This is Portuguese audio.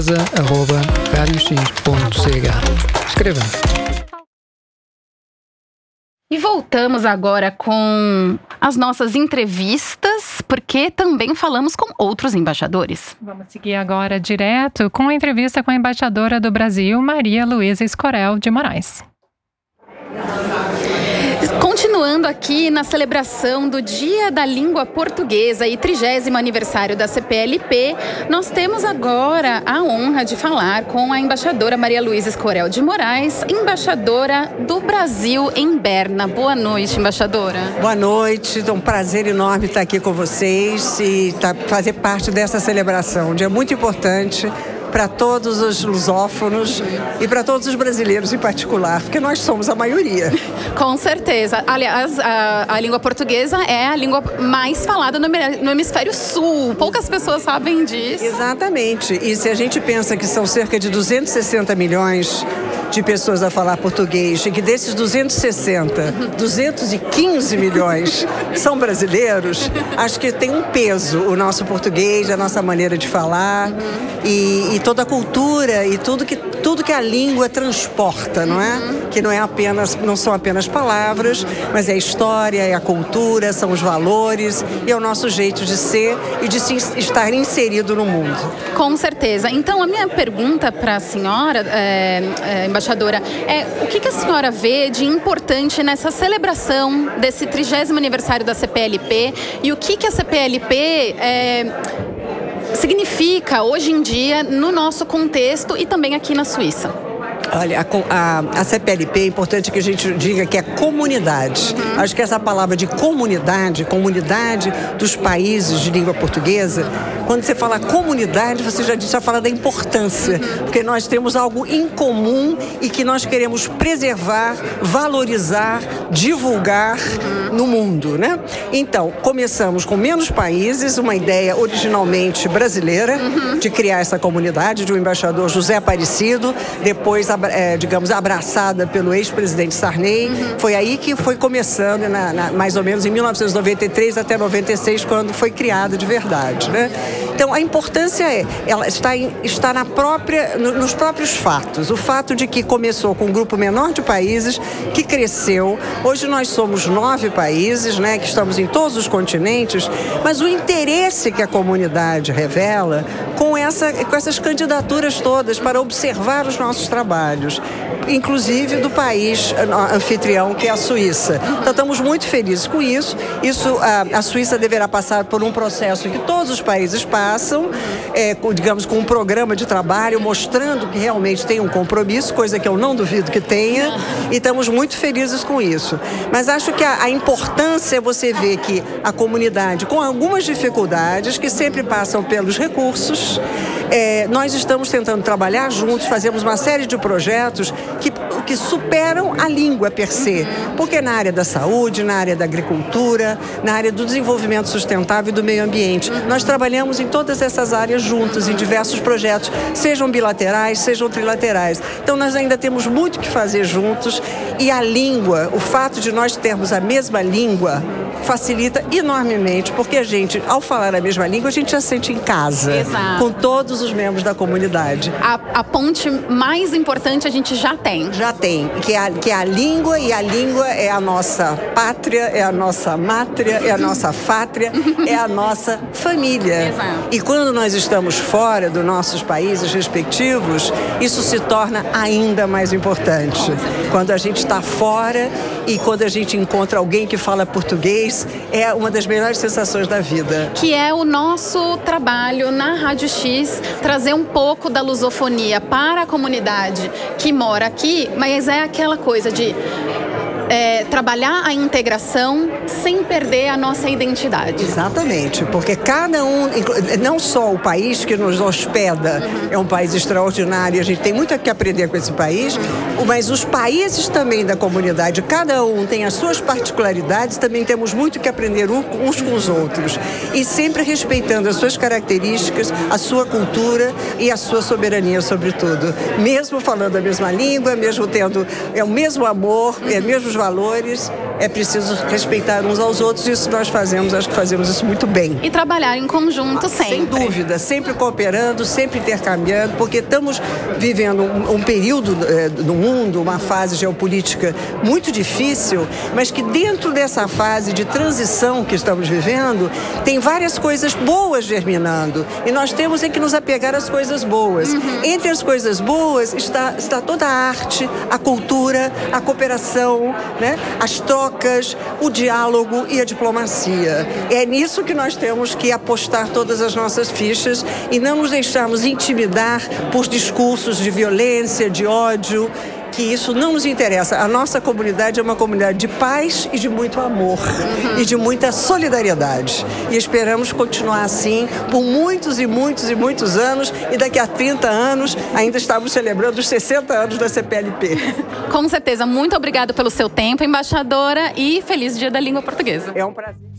radiox.ch. Escreva-nos. E voltamos agora com as nossas entrevistas, porque também falamos com outros embaixadores. Vamos seguir agora direto com a entrevista com a embaixadora do Brasil, Maria Luísa Escorel de Moraes. Continuando aqui na celebração do Dia da Língua Portuguesa e 30º aniversário da CPLP, nós temos agora a honra de falar com a embaixadora Maria Luísa Escorel de Moraes, embaixadora do Brasil em Berna. Boa noite, embaixadora. Boa noite, é um prazer enorme estar aqui com vocês e fazer parte dessa celebração. Um dia muito importante para todos os lusófonos e para todos os brasileiros em particular, porque nós somos a maioria. Com certeza. Aliás, a língua portuguesa é a língua mais falada no hemisfério sul. Poucas pessoas sabem disso. Exatamente. E se a gente pensa que são cerca de 260 milhões de pessoas a falar português e que desses 260, 215 milhões são brasileiros, acho que tem um peso o nosso português, a nossa maneira de falar e toda a cultura e tudo que a língua transporta, não é? Que não são apenas palavras, mas é a história, é a cultura, são os valores e é o nosso jeito de ser e de estar inserido no mundo. Com certeza. Então, a minha pergunta para a senhora, embaixadora, o que a senhora vê de importante nessa celebração desse 30º aniversário da CPLP e o que a CPLP significa hoje em dia no nosso contexto e também aqui na Suíça? Olha, a CPLP é importante que a gente diga que é comunidade. Acho que essa palavra de comunidade dos países de língua portuguesa, quando você fala comunidade, você já fala da importância, porque nós temos algo em comum e que nós queremos preservar, valorizar, divulgar no mundo, né? Então, começamos com menos países, uma ideia originalmente brasileira de criar essa comunidade, de um embaixador José Aparecido, depois abraçada pelo ex-presidente Sarney. Foi aí que foi começando, mais ou menos em 1993 até 96, quando foi criada de verdade, né? Então, a importância ela está nos próprios fatos. O fato de que começou com um grupo menor de países, que cresceu. Hoje nós somos 9 países, né, que estamos em todos os continentes, mas o interesse que a comunidade revela com essas candidaturas todas para observar os nossos trabalhos, inclusive do país anfitrião, que é a Suíça. Então, estamos muito felizes com isso. A Suíça deverá passar por um processo que todos os países passam, com um programa de trabalho, mostrando que realmente tem um compromisso, coisa que eu não duvido que tenha, e estamos muito felizes com isso. Mas acho que a importância é você ver que a comunidade, com algumas dificuldades, que sempre passam pelos recursos, nós estamos tentando trabalhar juntos, fazemos uma série de projetos que superam a língua per se, porque na área da saúde, na área da agricultura, na área do desenvolvimento sustentável e do meio ambiente, nós trabalhamos em todas essas áreas juntos, em diversos projetos, sejam bilaterais, sejam trilaterais. Então nós ainda temos muito que fazer juntos e a língua, o fato de nós termos a mesma língua, facilita enormemente, porque a gente, ao falar a mesma língua, a gente já sente em casa. Exato. Com todos os membros da comunidade. A ponte mais importante a gente já tem. Já tem, que é a língua, e a língua é a nossa pátria, é a nossa mátria, é a nossa fátria, é a nossa família. Exato. E quando nós estamos fora dos nossos países respectivos, isso se torna ainda mais importante. Quando a gente está fora e quando a gente encontra alguém que fala português, é uma das melhores sensações da vida. Que é o nosso trabalho na Rádio X, trazer um pouco da lusofonia para a comunidade que mora aqui, mas é aquela coisa de trabalhar a integração sem perder a nossa identidade. Exatamente, porque cada um, não só o país que nos hospeda é um país extraordinário, a gente tem muito que aprender com esse país, mas os países também da comunidade, cada um tem as suas particularidades, também temos muito que aprender uns com os outros. E sempre respeitando as suas características, a sua cultura e a sua soberania, sobretudo. Mesmo falando a mesma língua, mesmo tendo o mesmo amor, mesmos valores, é preciso respeitar uns aos outros, e isso nós fazemos, acho que fazemos isso muito bem. E trabalhar em conjunto sempre. Sem dúvida, sempre cooperando, sempre intercambiando, porque estamos vivendo um período do mundo, uma fase geopolítica muito difícil, mas que dentro dessa fase de transição que estamos vivendo, tem várias coisas boas germinando, e nós temos que nos apegar às coisas boas. Entre as coisas boas está toda a arte, a cultura, a cooperação, né? As trocas, o diálogo e a diplomacia. É nisso que nós temos que apostar todas as nossas fichas e não nos deixarmos intimidar por discursos de violência, de ódio, que isso não nos interessa. A nossa comunidade é uma comunidade de paz e de muito amor e de muita solidariedade. E esperamos continuar assim por muitos e muitos e muitos anos, e daqui a 30 anos ainda estamos celebrando os 60 anos da CPLP. Com certeza. Muito obrigada pelo seu tempo, embaixadora, e feliz Dia da Língua Portuguesa. É um prazer.